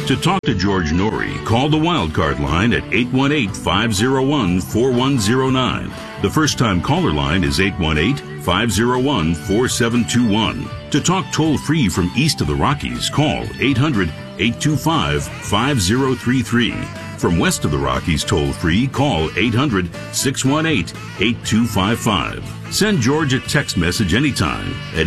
To talk to George Norrie, call the Wildcard line at 818-501-4109. The first-time caller line is 818-501-4721. To talk toll-free from east of the Rockies, call 800-825-5033. From west of the Rockies toll-free, call 800-618-8255. Send George a text message anytime at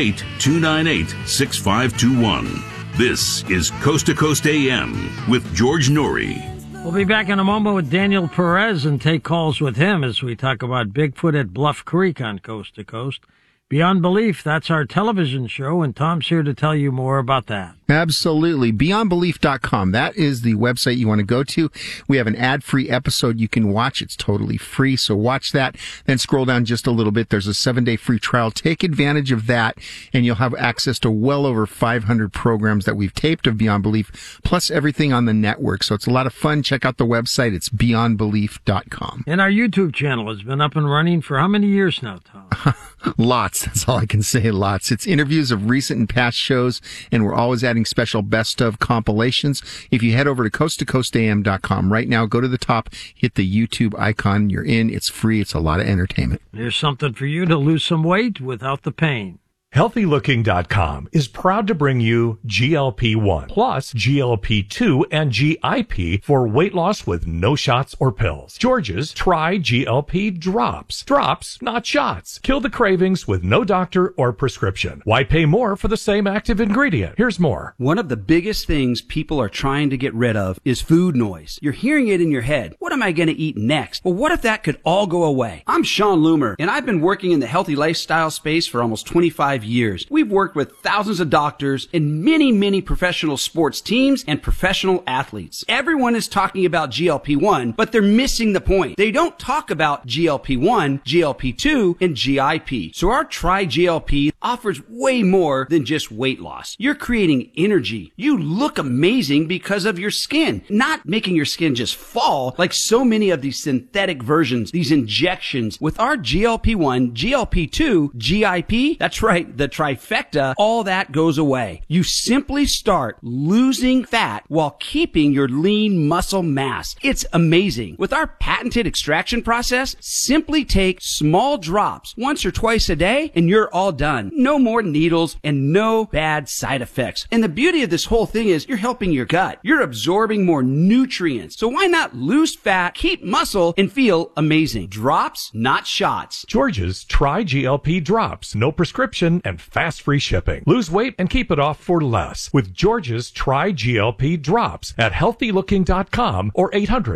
818-298-6521. This is Coast to Coast AM with George Norrie. We'll be back in a moment with Daniel Perez and take calls with him as we talk about Bigfoot at Bluff Creek on Coast to Coast. Beyond Belief, that's our television show, and Tom's here to tell you more about that. Absolutely. BeyondBelief.com. That is the website you want to go to. We have an ad-free episode you can watch. It's totally free, so watch that. Then scroll down just a little bit. There's a 7-day free trial. Take advantage of that, and you'll have access to well over 500 programs that we've taped of Beyond Belief, plus everything on the network. So it's a lot of fun. Check out the website. It's BeyondBelief.com. And our YouTube channel has been up and running for how many years now, Tom? Lots. That's all I can say. Lots. It's interviews of recent and past shows, and we're always adding special best of compilations. If you head over to coasttocoastam.com right now, go to the top, hit the YouTube icon. You're in. It's free. It's a lot of entertainment. There's something for you to lose some weight without the pain. HealthyLooking.com is proud to bring you GLP-1 plus GLP-2 and GIP for weight loss with no shots or pills. George's Try GLP Drops. Drops, not shots. Kill the cravings with no doctor or prescription. Why pay more for the same active ingredient? Here's more. One of the biggest things people are trying to get rid of is food noise. You're hearing it in your head. What am I going to eat next? Well, what if that could all go away? I'm Sean Loomer, and I've been working in the healthy lifestyle space for almost 25 years. We've worked with thousands of doctors and many professional sports teams and professional athletes. Everyone is talking about GLP-1, but they're missing the point. They don't talk about GLP-1, GLP-2, and GIP. So our Try GLP offers way more than just weight loss. You're creating energy. You look amazing because of your skin, not making your skin just fall like so many of these synthetic versions, these injections. With our GLP-1, GLP-2, GIP, that's right, the trifecta, all that goes away. You simply start losing fat while keeping your lean muscle mass. It's amazing. With our patented extraction process, simply take small drops once or twice a day and you're all done. No more needles and no bad side effects. And the beauty of this whole thing is you're helping your gut. You're absorbing more nutrients. So why not lose fat, keep muscle, and feel amazing? Drops, not shots. George's Try GLP Drops. No prescription and fast free shipping. Lose weight and keep it off for less with George's Try GLP Drops at healthylooking.com or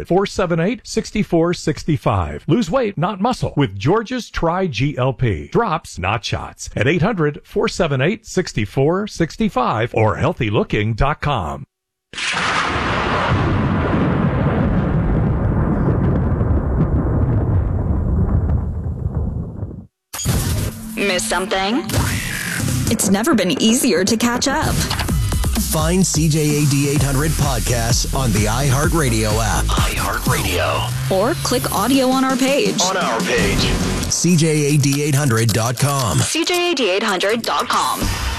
800-478-6465. Lose weight, not muscle, with George's Try GLP Drops, not shots, at 800-478-6465 or healthylooking.com. Miss something? It's never been easier to catch up. Find CJAD 800 podcasts on the iHeartRadio app. iHeartRadio. Or click audio on our page. CJAD800.com. CJAD800.com.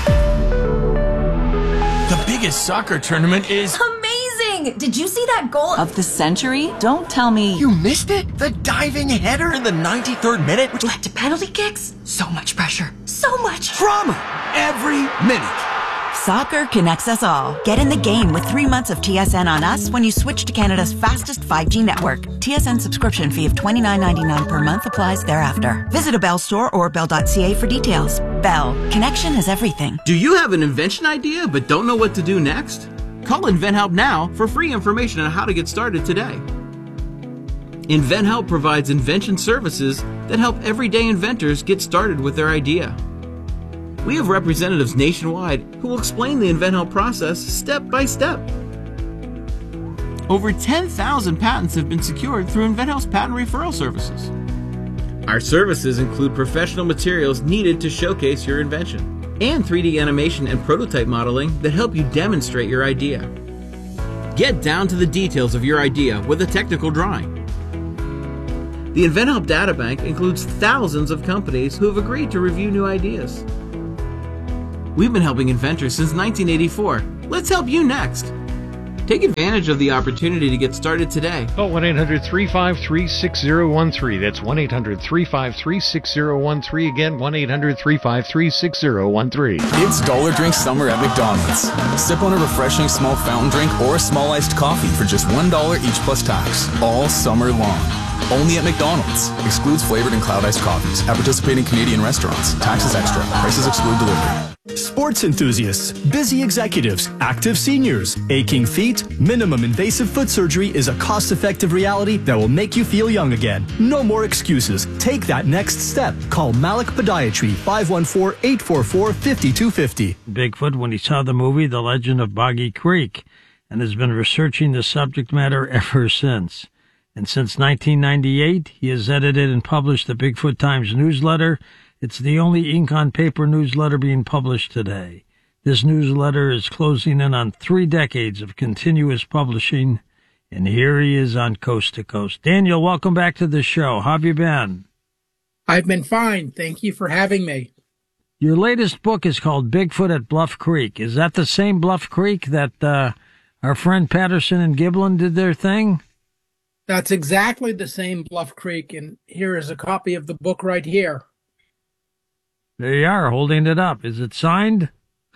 The biggest soccer tournament is amazing! Did you see that goal of the century? Don't tell me you missed it? The diving header in the 93rd minute, which led to penalty kicks? So much pressure. So much drama every minute. Soccer connects us all. Get in the game with 3 months of TSN on us when you switch to Canada's fastest 5G network. TSN subscription fee of $29.99 per month applies thereafter. Visit a Bell store or bell.ca for details. Bell. Connection is everything. Do you have an invention idea but don't know what to do next? Call InventHelp now for free information on how to get started today. InventHelp provides invention services that help everyday inventors get started with their idea. We have representatives nationwide who will explain the InventHelp process step by step. Over 10,000 patents have been secured through InventHelp's patent referral services. Our services include professional materials needed to showcase your invention, and 3D animation and prototype modeling that help you demonstrate your idea. Get down to the details of your idea with a technical drawing. The InventHelp Databank includes thousands of companies who have agreed to review new ideas. We've been helping inventors since 1984. Let's help you next. Take advantage of the opportunity to get started today. Call 1-800-353-6013. That's 1-800-353-6013. Again, 1-800-353-6013. It's Dollar Drink Summer at McDonald's. Sip on a refreshing small fountain drink or a small iced coffee for just $1 each plus tax. All summer long. Only at McDonald's. Excludes flavored and cloud iced coffees. At participating Canadian restaurants. Taxes extra. Prices exclude delivery. Sports enthusiasts, busy executives, active seniors, aching feet, minimum invasive foot surgery is a cost-effective reality that will make you feel young again. No more excuses. Take that next step. Call Malik Podiatry, 514-844-5250. Bigfoot when he saw the movie The Legend of Boggy Creek and has been researching the subject matter ever since. And since 1998, he has edited and published the Bigfoot Times newsletter. It's the only ink-on-paper newsletter being published today. This newsletter is closing in on 3 decades of continuous publishing, and here he is on Coast to Coast. Daniel, welcome back to the show. How have you been? I've been fine. Thank you for having me. Your latest book is called Bigfoot at Bluff Creek. Is that the same Bluff Creek that our friend Patterson and Giblin did their thing? That's exactly the same Bluff Creek, and here is a copy of the book right here. There you are, holding it up. Is it signed?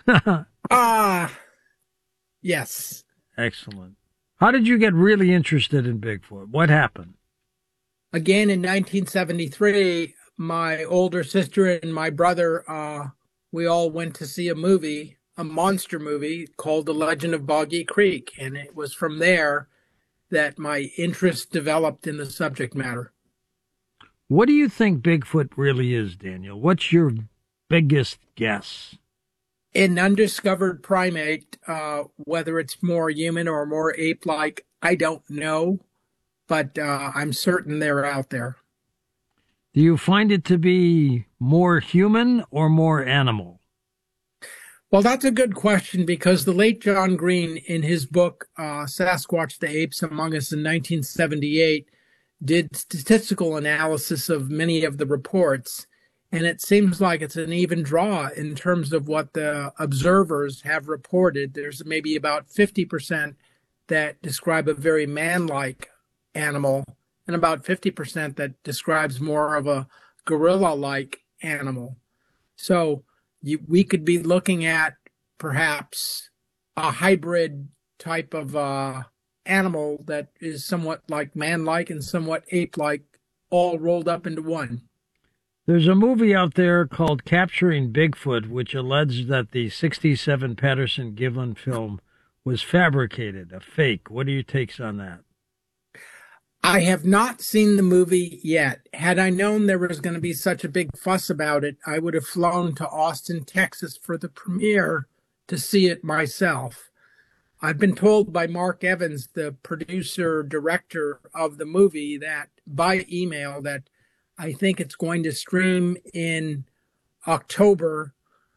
Yes. Excellent. How did you get really interested in Bigfoot? What happened? Again, in 1973, my older sister and my brother, we all went to see a monster movie called The Legend of Boggy Creek, and it was from there that my interest developed in the subject matter. What do you think Bigfoot really is, Daniel? What's your biggest guess? An undiscovered primate, whether it's more human or more ape-like, I don't know, but I'm certain they're out there. Do you find it to be more human or more animal? Well, that's a good question, because the late John Green, in his book, Sasquatch, the Apes Among Us in 1978, did statistical analysis of many of the reports, and it seems like it's an even draw in terms of what the observers have reported. There's maybe about 50% that describe a very man-like animal, and about 50% that describes more of a gorilla-like animal. So we could be looking at perhaps a hybrid type of animal that is somewhat like man-like and somewhat ape-like, all rolled up into one. There's a movie out there called Capturing Bigfoot, which alleged that the 1967 Patterson-Giblin film was fabricated, a fake. What are your takes on that? I have not seen the movie yet. Had I known there was going to be such a big fuss about it, I would have flown to Austin, Texas for the premiere to see it myself. I've been told by Mark Evans, the producer-director of the movie, that by email that I think it's going to stream in October.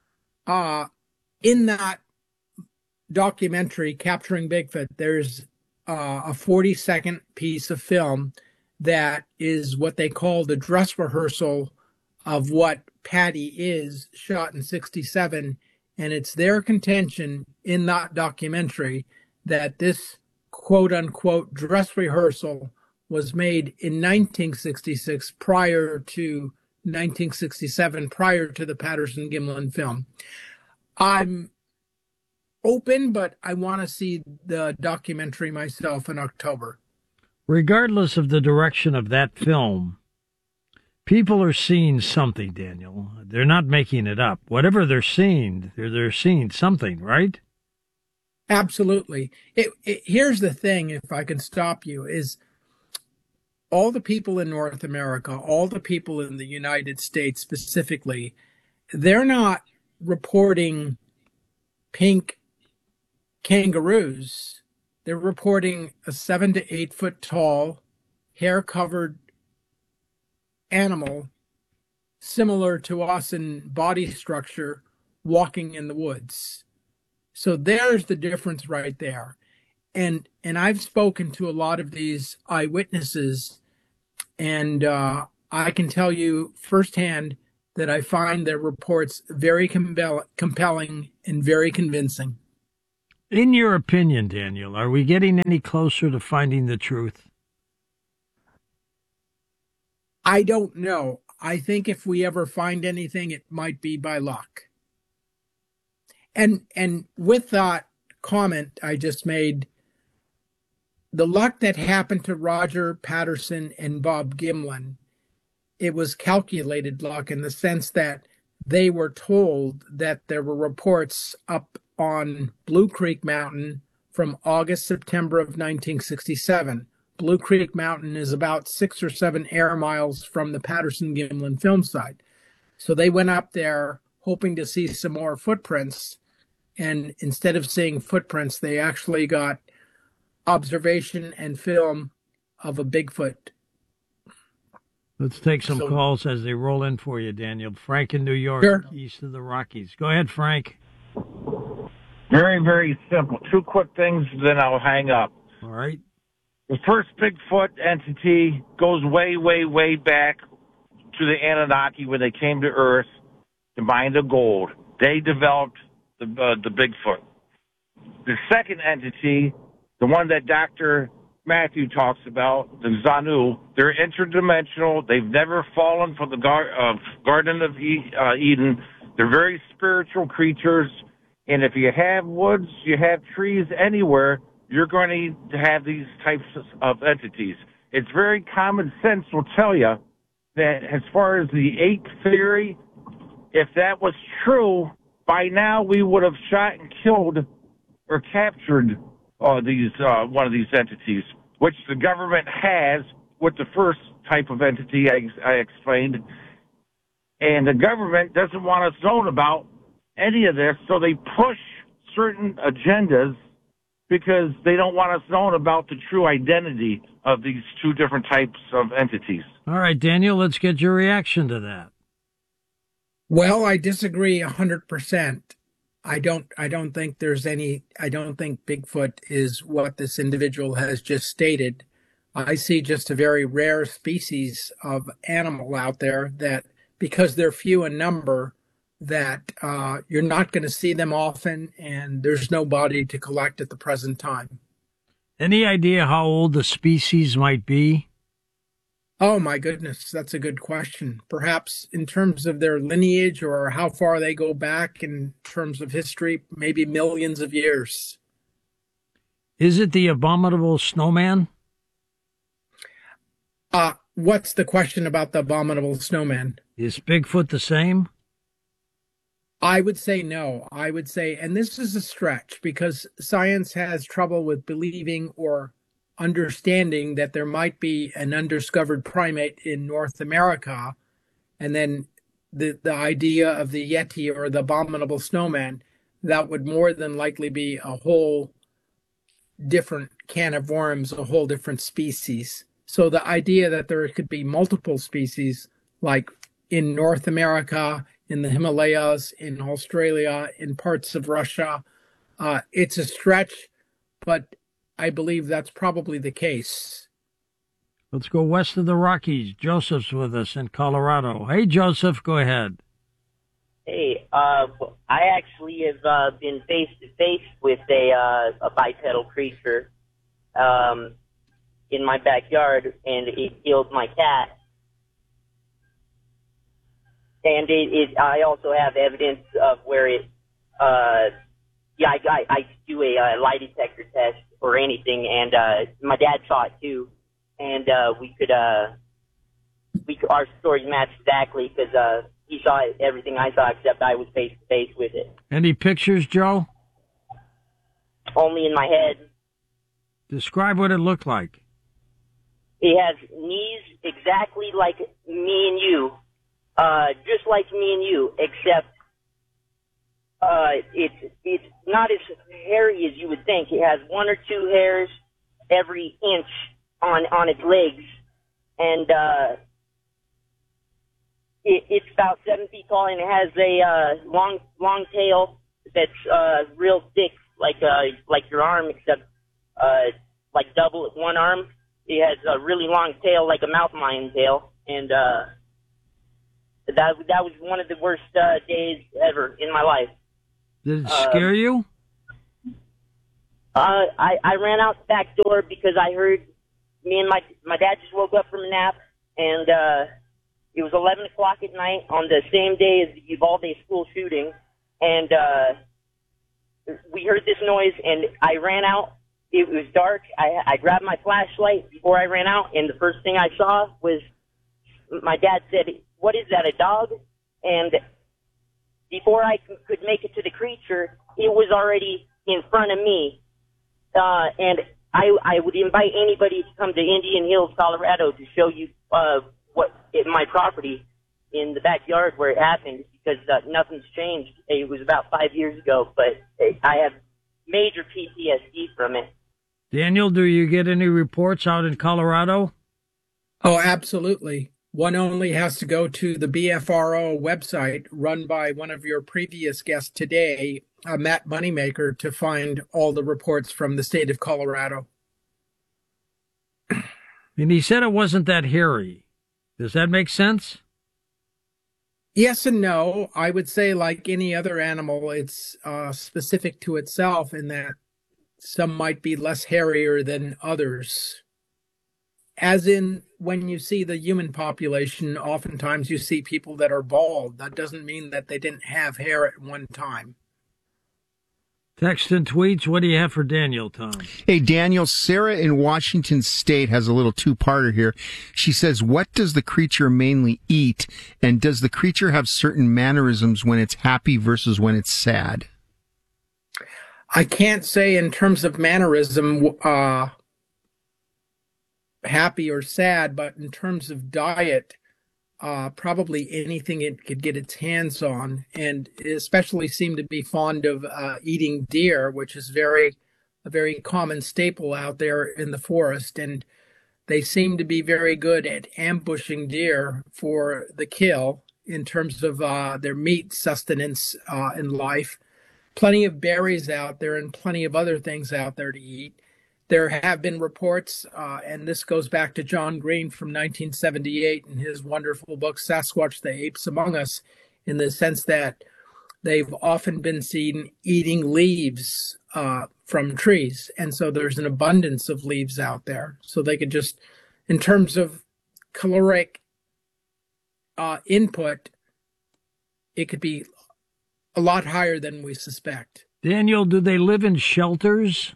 In that documentary, Capturing Bigfoot, there's a 40-second piece of film that is what they call the dress rehearsal of what Patty is, shot in 1967. And it's their contention in that documentary that this quote-unquote dress rehearsal was made in 1966 prior to 1967, prior to the Patterson-Giblin film. I'm open, but I want to see the documentary myself in October. Regardless of the direction of that film, people are seeing something, Daniel. They're not making it up. Whatever they're seeing, they're seeing something, right? Absolutely. Here's the thing, if I can stop you, is all the people in North America, all the people in the United States specifically, they're not reporting pink kangaroos. They're reporting a 7 to 8 foot tall, hair-covered animal similar to us in body structure walking in the woods. So there's the difference right there. And I've spoken to a lot of these eyewitnesses, and I can tell you firsthand that I find their reports very compelling and very convincing. In your opinion, Daniel, are we getting any closer to finding the truth? I don't know. I think if we ever find anything, it might be by luck. And with that comment I just made, the luck that happened to Roger Patterson and Bob Gimlin, it was calculated luck in the sense that they were told that there were reports up on Blue Creek Mountain from August, September of 1967. Blue Creek Mountain is about 6 or 7 air miles from the Patterson-Gimlin film site. So they went up there hoping to see some more footprints. And instead of seeing footprints, they actually got observation and film of a Bigfoot. Let's take some calls as they roll in for you, Daniel. Frank in New York, sure. East of the Rockies. Go ahead, Frank. Very, very simple. 2 quick things, then I'll hang up. All right. The first Bigfoot entity goes way, way, way back to the Anunnaki when they came to Earth to mine the gold. They developed the Bigfoot. The second entity, the one that Dr. Matthew talks about, the Zanu, they're interdimensional. They've never fallen from the Garden of Eden. They're very spiritual creatures. And if you have woods, you have trees anywhere, you're going to need to have these types of entities. It's very common sense will tell you that as far as the ape theory, if that was true, by now we would have shot and killed or captured one of these entities, which the government has with the first type of entity I explained. And the government doesn't want us known about any of this, so they push certain agendas because they don't want us known about the true identity of these 2 different types of entities. All right, Daniel, let's get your reaction to that. Well, I disagree 100%. I don't think Bigfoot is what this individual has just stated. I see just a very rare species of animal out there that, because they're few in number, that you're not going to see them often, and there's no body to collect at the present time. Any idea how old the species might be? Oh, my goodness, that's a good question. Perhaps in terms of their lineage or how far they go back in terms of history, maybe millions of years. Is it the abominable snowman? What's the question about the abominable snowman? Is Bigfoot the same? I would say no. I would say, and this is a stretch because science has trouble with believing or understanding that there might be an undiscovered primate in North America, and then the idea of the Yeti or the abominable snowman, that would more than likely be a whole different can of worms, a whole different species. So the idea that there could be multiple species, like in North America, in the Himalayas, in Australia, in parts of Russia, it's a stretch, but I believe that's probably the case. Let's go west of the Rockies. Joseph's with us in Colorado. Hey, Joseph, go ahead. Hey, I actually have been face to face with a bipedal creature in my backyard, and it killed my cat. And I also have evidence of where it. I do a lie detector test or anything, and my dad saw it too, and our stories match exactly because he saw everything I saw, except I was face to face with it. Any pictures, Joe? Only in my head. Describe what it looked like. It has knees exactly like me and you, just like me and you, except it's not as hairy as you would think. It has 1 or 2 hairs every inch on its legs, and it's about 7 feet tall, and it has a long tail that's real thick, like your arm, except like double at one arm. It has a really long tail, like a mountain lion tail, and that was one of the worst days ever in my life. Did it scare you? I ran out the back door because I heard me and my dad just woke up from a nap, and it was 11 o'clock at night on the same day as the Uvalde school shooting, and we heard this noise, and I ran out. It was dark. I grabbed my flashlight before I ran out, and the first thing I saw was my dad said, "What is that, a dog?" And before I could make it to the creature, it was already in front of me. And I would invite anybody to come to Indian Hills, Colorado, to show you my property in the backyard where it happened, because nothing's changed. It was about 5 years ago, but I have major PTSD from it. Daniel, do you get any reports out in Colorado? Oh, absolutely. One only has to go to the BFRO website run by one of your previous guests today, Matt Moneymaker, to find all the reports from the state of Colorado. And he said it wasn't that hairy. Does that make sense? Yes and no. I would say, like any other animal, it's specific to itself in that some might be less hairier than others. As in, when you see the human population, oftentimes you see people that are bald. That doesn't mean that they didn't have hair at one time. Text and tweets, what do you have for Daniel, Tom? Hey, Daniel, Sarah in Washington State has a little two-parter here. She says, what does the creature mainly eat? And does the creature have certain mannerisms when it's happy versus when it's sad? I can't say in terms of mannerism, happy or sad, but in terms of diet, probably anything it could get its hands on, and it especially seemed to be fond of eating deer, which is a very common staple out there in the forest, and they seem to be very good at ambushing deer for the kill in terms of their meat sustenance in life. Plenty of berries out there and plenty of other things out there to eat. There have been reports, and this goes back to John Green from 1978 in his wonderful book, Sasquatch, the Apes Among Us, in the sense that they've often been seen eating leaves from trees. And so there's an abundance of leaves out there. So they could just, in terms of caloric input, it could be a lot higher than we suspect. Daniel, do they live in shelters?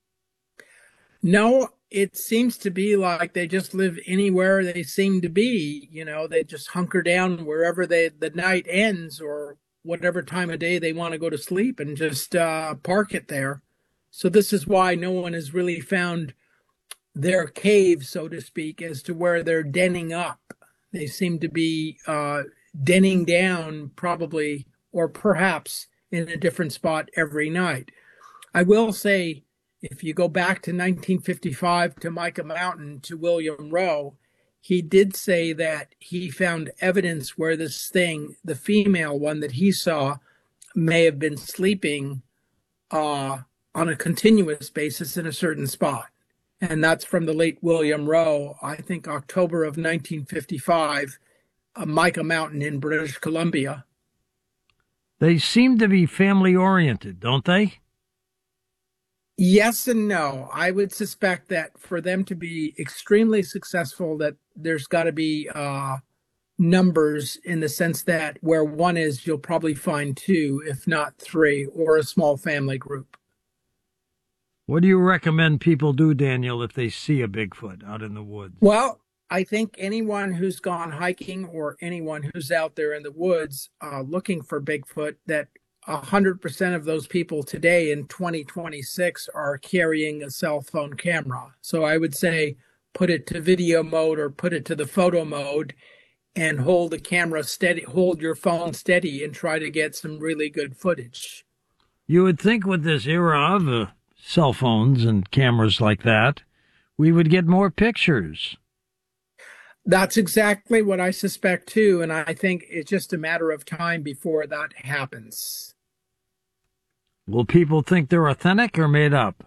No, it seems to be like they just live anywhere they seem to be. You know, they just hunker down wherever the night ends or whatever time of day they want to go to sleep and just park it there. So this is why no one has really found their cave, so to speak, as to where they're denning up. They seem to be denning down probably or perhaps in a different spot every night. I will say, if you go back to 1955 to Mica Mountain to William Rowe, he did say that he found evidence where this thing, the female one that he saw, may have been sleeping on a continuous basis in a certain spot. And that's from the late William Rowe, I think October of 1955, Mica Mountain in British Columbia. They seem to be family-oriented, don't they? Yes and no. I would suspect that for them to be extremely successful, that there's got to be numbers in the sense that where one is, you'll probably find two, if not three, or a small family group. What do you recommend people do, Daniel, if they see a Bigfoot out in the woods? Well, I think anyone who's gone hiking or anyone who's out there in the woods looking for Bigfoot, that 100% of those people today in 2026 are carrying a cell phone camera. So I would say put it to video mode or put it to the photo mode and hold the camera steady, hold your phone steady and try to get some really good footage. You would think with this era of cell phones and cameras like that, we would get more pictures. That's exactly what I suspect too, and I think it's just a matter of time before that happens. Will people think they're authentic or made up?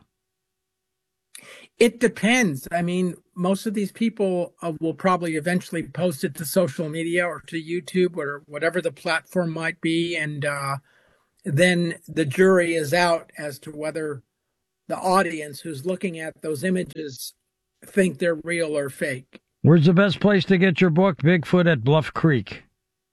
It depends. I mean, most of these people will probably eventually post it to social media or to YouTube or whatever the platform might be, and then the jury is out as to whether the audience who's looking at those images think they're real or fake. Where's the best place to get your book, Bigfoot at Bluff Creek?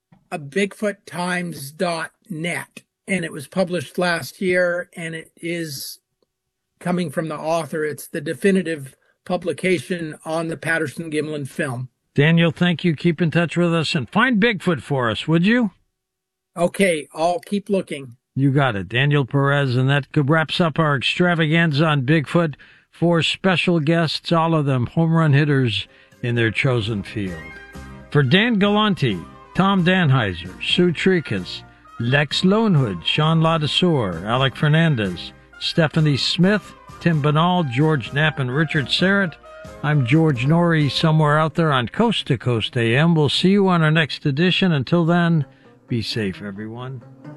BigfootTimes.net. And it was published last year, and it is coming from the author. It's the definitive publication on the Patterson-Gimlin film. Daniel, thank you. Keep in touch with us and find Bigfoot for us, would you? Okay, I'll keep looking. You got it. Daniel Perez, and that wraps up our extravaganza on Bigfoot. 4 special guests, all of them home run hitters in their chosen field. For Dan Galanti, Tom Danheiser, Sue Tricas, Lex Lonehood, Sean Ladesseur, Alec Fernandez, Stephanie Smith, Tim Banal, George Knapp, and Richard Serrett, I'm George Norrie, somewhere out there on Coast to Coast AM. We'll see you on our next edition. Until then, be safe, everyone.